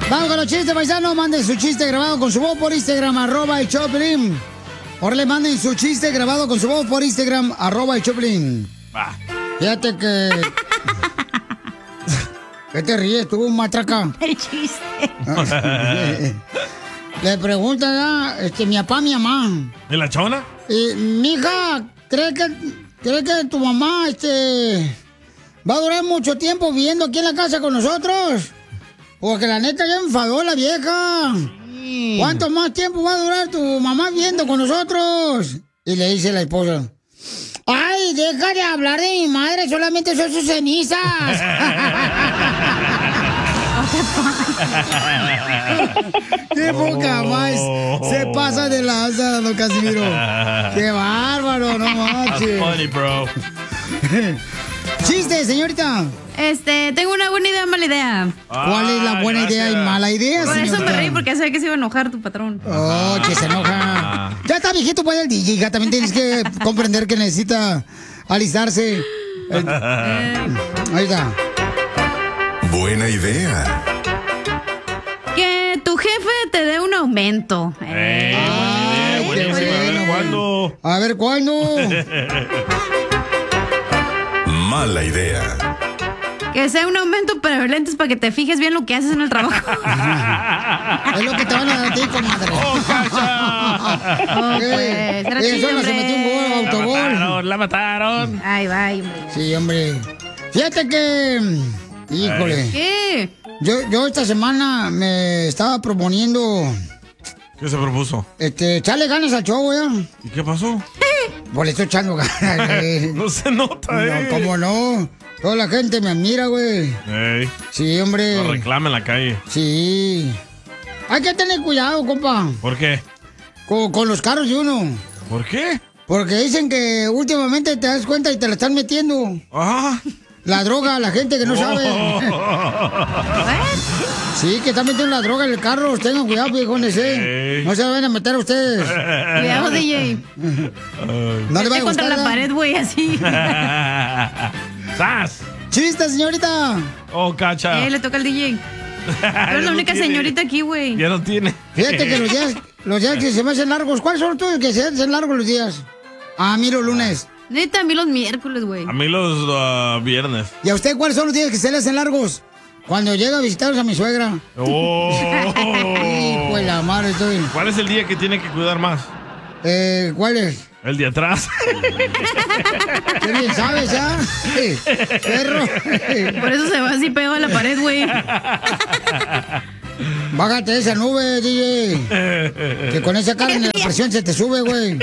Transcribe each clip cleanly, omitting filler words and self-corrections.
Vamos con los chistes, paisanos. Manden su chiste grabado con su voz por Instagram, @el Choplin. Ahora le manden su chiste grabado con su voz por Instagram, @el Choplin. Va. Fíjate que... ¿Qué te ríes tú, matraca? El chiste. Le pregunta mi papá a mi mamá. ¿En la chona? Mija, ¿cree que tu mamá va a durar mucho tiempo viviendo aquí en la casa con nosotros? Porque la neta ya enfadó la vieja. Sí. ¿Cuánto más tiempo va a durar tu mamá viviendo con nosotros? Y le dice la esposa: ¡ay, deja de hablar de mi madre! Solamente son sus cenizas. ¡Qué poca más! Se pasa de lanza, don Casimiro. ¡Qué bárbaro! ¡No manches! Funny, bro. ¡Chiste, señorita! Tengo una buena idea, mala idea. ¿Cuál es la buena idea y mala idea, Por señorita? eso me reí, porque sabía que se iba a enojar tu patrón. Oh, que se enoja. Ya está viejito, pues, el DJ, hija. También tienes que comprender que necesita alistarse. Ahí está. Buena idea. Que tu jefe te dé un aumento. Buena idea, buenísima. A ver cuándo. A ver cuándo. Mala idea. Que sea un aumento, pero de lentes para que te fijes bien lo que haces en el trabajo. Es lo que te van a dar a ti, comadre. ¡Oh, cacha! Oh, pues, era chiste, Eso no se metió un gol, autogol. La mataron. Ay, bye, hombre. Sí, hombre. Fíjate que... Híjole. ¿Qué? Yo esta semana me estaba proponiendo... ¿Qué se propuso? Echarle ganas al show, güey. ¿Y qué pasó? Pues le estoy echando ganas, güey. No se nota, No, ¿cómo no? Toda la gente me admira, güey. Ey. Sí, hombre. Lo reclama en la calle. Sí. Hay que tener cuidado, compa. ¿Por qué? Con los carros de uno. ¿Por qué? Porque dicen que últimamente te das cuenta y te la están metiendo. Ah. La droga a la gente que no sabe. Sí, que están metiendo la droga en el carro. Tengan cuidado, viejones, No se vayan a meter a ustedes. Cuidado, DJ. No le vaya a contra gustar. la pared, güey, así. ¡Sas! ¡Chiste, señorita! ¡Oh, cacha! Le toca al DJ. Pero es la única señorita aquí, güey. Ya no tiene. Fíjate que los días que se me hacen largos, ¿cuáles son los tuyos que se hacen largos los días? A mí los lunes. Neta, a mí los miércoles, güey. A mí los viernes. ¿Y a usted cuáles son los días que se le hacen largos? Cuando llega a visitarnos a mi suegra. ¡Oh! Pues la madre estoy. ¿Cuál es el día que tiene que cuidar más? ¿Cuál es? El de atrás. Qué bien sabes, ¿ah? Perro. Por eso se va así pegado a la pared, güey. Bájate de esa nube, DJ. Que con esa carne la presión se te sube, güey.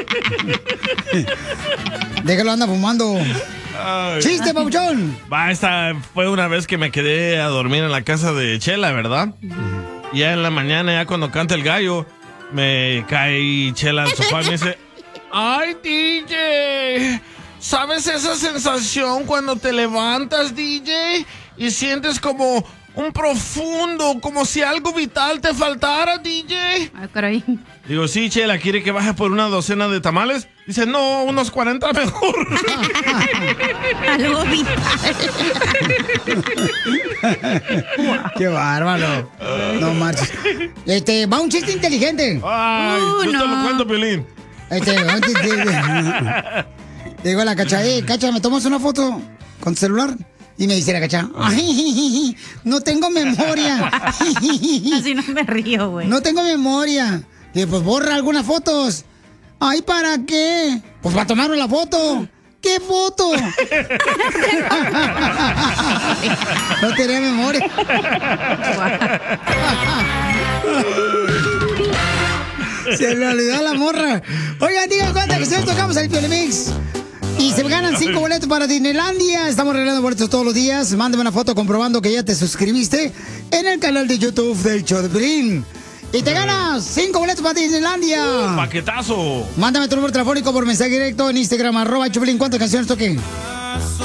Déjalo, anda fumando. Ay. ¡Chiste, papuchón! Esta fue una vez que me quedé a dormir en la casa de Chela, ¿verdad? Y ya en la mañana, ya cuando canta el gallo, me cae Chela al sofá y me dice: ¡ay, DJ! ¿Sabes esa sensación cuando te levantas, DJ? Y sientes como un profundo, como si algo vital te faltara, DJ. Ay, caray. Digo, sí, Chela, ¿quiere que baje por una docena de tamales? Dice, no, unos 40 mejor. Algo vital. ¡Qué bárbaro! No marches. Va un chiste inteligente. Ay, yo te lo cuento, Piolín. Digo a la Cacha, Cacha, ¿me tomas una foto con tu celular? Y me dice la Cacha, ay, no tengo memoria. Así no me río, güey. No tengo memoria. Digo, pues borra algunas fotos. Ay, ¿para qué? Pues para tomarme la foto. ¿Qué foto? No tenía memoria. Se le olvidó la morra. Oigan, digan cuenta que se nos tocamos al Piolimix. Y se ganan 5 boletos para Disneylandia. Estamos regalando boletos todos los días. Mándame una foto comprobando que ya te suscribiste en el canal de YouTube del Show de Piolín. Y te ganas 5 boletos para Disneylandia. ¡Paquetazo! Mándame tu número telefónico por mensaje directo en Instagram, @Choplin. ¿Cuántas canciones toqué?